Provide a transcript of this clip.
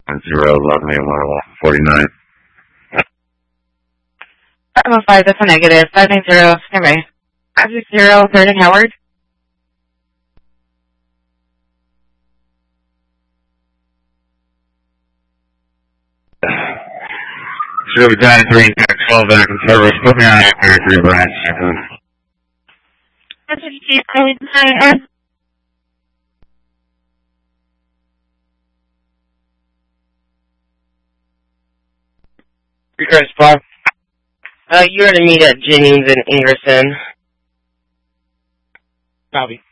0, log me 149. 505, that's a negative. 590, stand by. 560, 3rd and Howard. Should be down 3, 12 back in service. Put me on after 3 branch. That's what you keep calling behind. Request, Bob. You're to meet at Jennings and Ingerson. Copy.